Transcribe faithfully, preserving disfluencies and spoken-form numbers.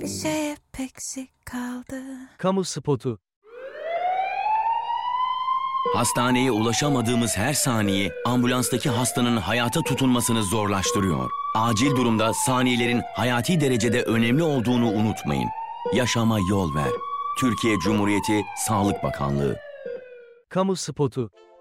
bir şey hep eksik kaldı. Kamu spotu. Hastaneye ulaşamadığımız her saniye ambulanstaki hastanın hayata tutunmasını zorlaştırıyor. Acil durumda saniyelerin hayati derecede önemli olduğunu unutmayın. Yaşama yol ver. Türkiye Cumhuriyeti Sağlık Bakanlığı. Kamu spotu.